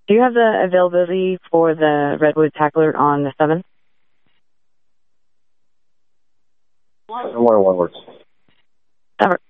Do you have the availability for the Redwood Tackler on the 7th? 1 works. That works.